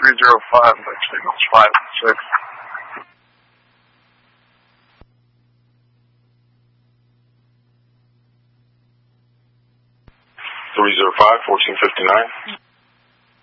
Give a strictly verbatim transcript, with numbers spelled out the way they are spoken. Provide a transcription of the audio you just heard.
three zero five, like signals five and six. three zero five, fourteen fifty-nine.